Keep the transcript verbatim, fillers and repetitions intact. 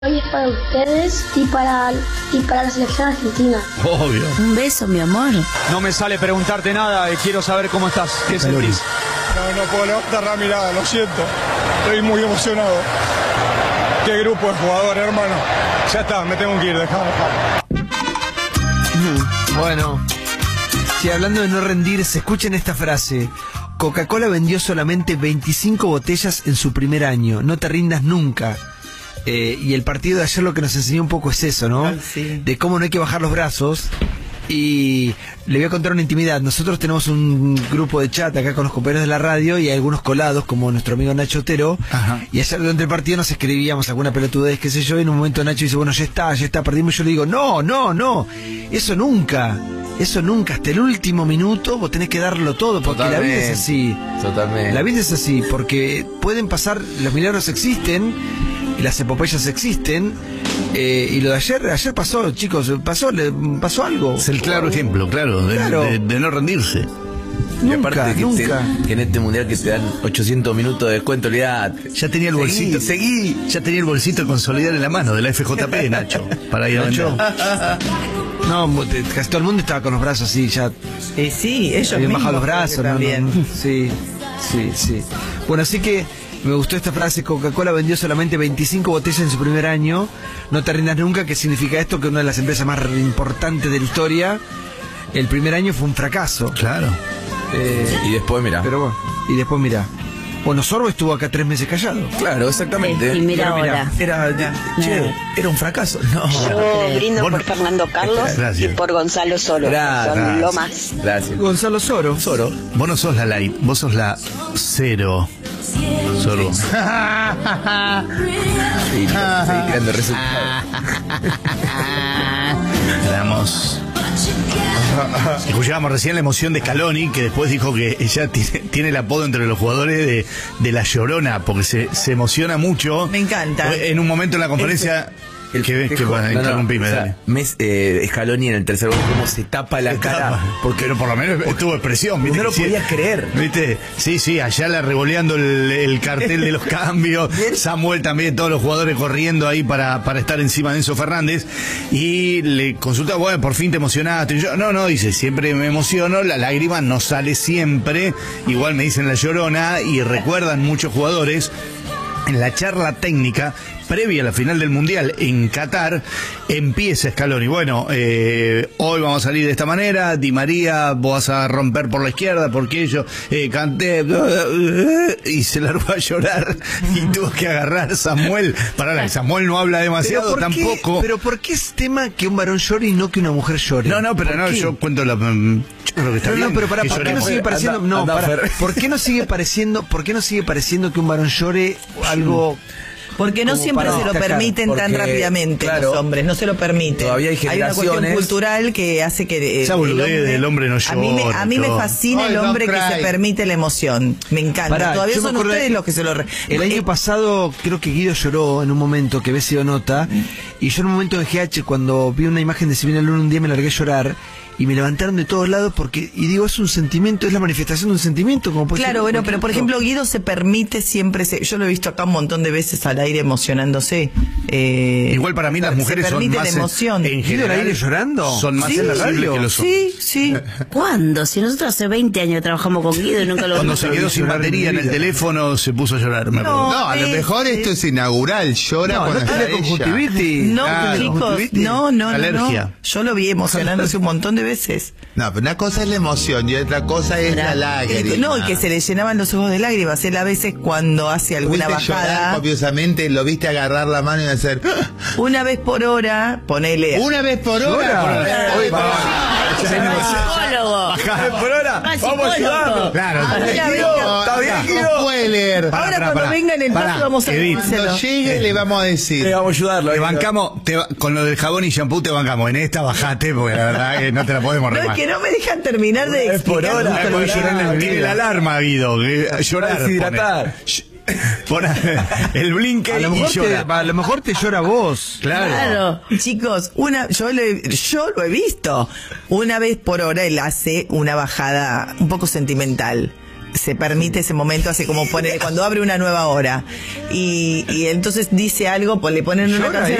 Hoy es para ustedes y para, y para la selección argentina. Obvio. Un beso, mi amor. No me sale preguntarte nada y quiero saber cómo estás. ¿Qué sentís? No, no puedo levantar la mirada, lo siento. Estoy muy emocionado. Qué grupo de jugadores, hermano. Ya está, me tengo que ir, dejá, dejá. Bueno, si hablando de no rendirse, escuchen esta frase. Coca-Cola vendió solamente veinticinco botellas en su primer año. No te rindas nunca. Eh, y el partido de ayer lo que nos enseñó un poco es eso, ¿no? Ay, sí. De cómo no hay que bajar los brazos. Y le voy a contar una intimidad. Nosotros tenemos un grupo de chat acá con los compañeros de la radio y hay algunos colados, como nuestro amigo Nacho Otero. Ajá. Y ayer durante el partido nos escribíamos alguna pelotudez, qué sé yo, y en un momento Nacho dice, bueno, ya está, ya está, perdimos. Y yo le digo, no, no, no, eso nunca, eso nunca, hasta el último minuto vos tenés que darlo todo, porque Totalmente. la vida es así. Totalmente. La vida es así, porque pueden pasar, los milagros existen, y las epopeyas existen, eh, y lo de ayer, ayer pasó, chicos, pasó, le, pasó algo. Es el claro ejemplo, claro, de, Claro. de- de no rendirse. Y Nunca, aparte que, nunca. te- que en este mundial que te dan ochocientos minutos de descuento, olvidate. Ya tenía el bolsito, Seguí, seguí. ya tenía el bolsito con Consolidar en la mano de la F J P, Nacho, para ir a Nacho. vender. No, mo- te- casi todo el mundo estaba con los brazos así, ya Y sí, ellos habían mismos bajado los creo que brazos. no, también. no, no. Sí, sí, sí. Bueno, así que me gustó esta frase, Coca-Cola vendió solamente veinticinco botellas en su primer año, no te rindas nunca, que significa esto, que una de las empresas más importantes de la historia, el primer año fue un fracaso. Claro. Eh, Y después, mira. pero bueno, y después mirá. Bueno, Sorbo estuvo acá tres meses callado. Claro, exactamente. Y mira Pero mirá, ahora. Era, che, era un fracaso. No. Yo brindo Vos por no- Fernando Carlos Gracias. y por Gonzalo Solo. Gracias. Son lo más. Gracias. Gonzalo Soro. Soro. Vos no sos la light, vos sos la cero. Solo. Seguí, tirando- seguí tirando resultados. Damos. Escuchábamos recién la emoción de Scaloni, que después dijo que ella tiene, tiene el apodo entre los jugadores de, de la Llorona, porque se, se emociona mucho. Me encanta. En un momento en la conferencia. El que, que, festejo- bueno, no, no, interrumpime, o sea, dale. Mes, eh, Scaloni en el tercer gol, cómo se tapa la Se cara. tapa. Porque Pero por lo menos tuvo expresión, ¿viste? no lo Sí. podías creer. ¿Viste? Sí, sí, allá la revoleando el, el cartel de los cambios. Samuel también, todos los jugadores corriendo ahí para, para estar encima de Enzo Fernández. Y le consultaba, bueno, por fin te emocionaste. Y yo, no, no, dice, siempre me emociono, la lágrima no sale siempre. Igual me dicen la Llorona y recuerdan muchos jugadores. En la charla técnica previa a la final del Mundial en Qatar, empieza Scaloni. Bueno, eh, hoy vamos a salir de esta manera. Di María, vos vas a romper por la izquierda porque yo eh, canté y se largó a llorar y tuvo que agarrar Samuel. Para la Samuel no habla demasiado ¿por qué- tampoco. pero ¿por qué es tema que un varón llore y no que una mujer llore? No, no, pero ¿Por no, qué? yo cuento la. mm, Yo creo que está No, bien. no, pero para, que ¿por qué no lloremos. sigue pareciendo? Anda- No, anda, pará. Fer. ¿Por qué no sigue pareciendo? ¿Por qué no sigue pareciendo que un varón llore algo? Porque no Como siempre para se lo destacar, permiten tan porque, rápidamente claro, los hombres, no se lo permiten. todavía hay una cuestión generaciones- cultural que hace que eh, Esa boludez del hombre no a mí me, llora, a mí me todo. fascina Ay, el hombre don't que cry. se permite la emoción. Me encanta. Pará, Todavía yo me son acuerdo ustedes de- los que se lo re- El año Eh, pasado creo que Guido lloró en un momento que había sido nota y yo en un momento en G H cuando vi una imagen de Silvina Luna un día me largué a llorar y me levantaron de todos lados porque, y digo, es un sentimiento, es la manifestación de un sentimiento como puede Claro, ser bueno, cualquier pero por otro. ejemplo Guido se permite siempre, se- yo lo he visto acá un montón de veces al aire emocionándose. eh, Igual para mí las se mujeres son permite más la en- emoción. en ¿Guido al aire llorando? Son más Sí, sensibles que los hombres. Sí, sí. ¿Cuándo? Si nosotros hace veinte años que trabajamos con Guido y nunca lo Cuando vimos. se quedó sin llorar en batería en mi el vida. teléfono se puso a llorar, me acuerdo. No, No, a lo eh, mejor eh, esto es inaugural, llora No, no cuando tiene está ella. conjuntivitis. No, Claro. chicos, Conjuntivitis. no, no, no, Alergia. no. Yo lo vi emocionándose un montón de veces. No, pero una cosa es la emoción y otra cosa es la lágrima. No, y que se le llenaban los ojos de lágrimas. Él a veces cuando hace ¿Lo alguna viste llorar bajada, copiosamente? ¿Lo viste agarrar la mano y hacer... una vez por hora, ponele. Una vez por hora? Llora. Oye, Psicólogo. Por ahora, Ah, vamos a psicólogo. ayudarlo. Claro. Ah, eh, mira, Guido, venga. Está bien, no Guido. puede leer. Pará, Ahora pará, cuando pará. venga en el Pará, paso vamos a Edith. decírselo. Cuando llegue le vamos a decir. Eh, vamos a ayudarlo. Te bancamos, te ba- con lo del jabón y shampoo te bancamos. En esta bajate, porque la verdad que no te la podemos No, es remar. que no me dejan terminar de vez por explicar. hora, justo Ay, lo voy que a llorar en quiero. la- Tiene la alarma, Guido. que- Llorar. Para deshidratar. pone. Pon el blinque A lo, y mejor te, llora. a lo mejor te llora vos. Claro. Claro. Chicos, una, yo, lo he, yo lo he visto. Una vez por hora él hace una bajada un poco sentimental. se permite ese momento, hace como pone cuando abre una nueva hora y, y entonces dice algo, pues le ponen una ¿Llora canción